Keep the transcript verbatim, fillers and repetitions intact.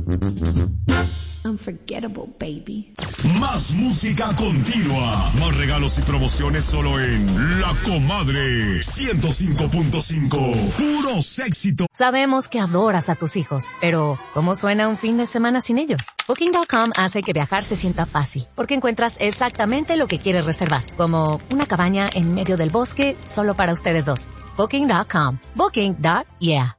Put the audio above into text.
Unforgettable, baby. Más música continua. Más regalos y promociones solo en La Comadre. ciento cinco punto cinco. Puros éxitos. Sabemos que adoras a tus hijos, pero ¿cómo suena un fin de semana sin ellos? Booking punto com hace que viajar se sienta fácil, porque encuentras exactamente lo que quieres reservar, como una cabaña en medio del bosque solo para ustedes dos. Booking punto com. Booking. Yeah.